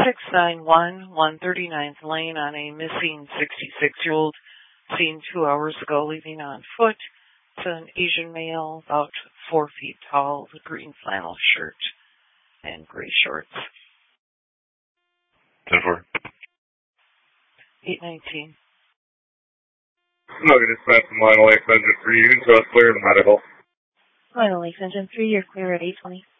691 139th Lane on a missing 66-year-old seen 2 hours ago leaving on foot. It's an Asian male, about 4 feet tall, with a green flannel shirt and gray shorts. 10-4. 819. Smoking dispatch from Lionel Lakes Engine 3, you can clear the medical. Lionel Lakes Engine 3, you're clear at 820.